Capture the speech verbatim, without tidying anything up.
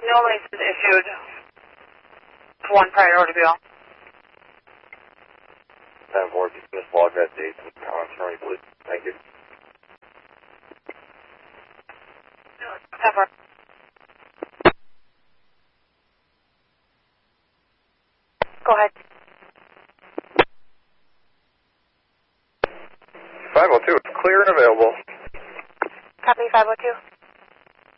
No license issued. One priority bill. ten four, Miss Log that date and comments from me, please. Thank you. ten four. Go ahead. five oh two, it's clear and available. Copy five oh two.